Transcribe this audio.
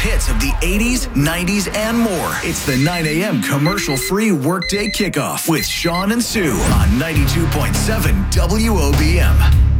hits of the 80s, 90s, and more. It's the 9 a.m. commercial-free Workday Kickoff with Sean and Sue on 92.7 WOBM.